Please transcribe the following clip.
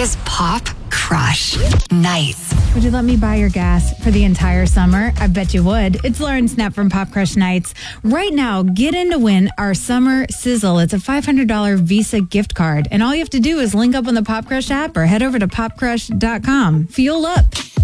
is Pop Crush Nights. Would you let me buy your gas for the entire summer? I bet you would. It's Lauren Snap from Pop Crush Nights. Right now, get in to win our summer sizzle. It's a $500 Visa gift card. And all you have to do is link up on the Pop Crush app or head over to popcrush.com. Fuel up.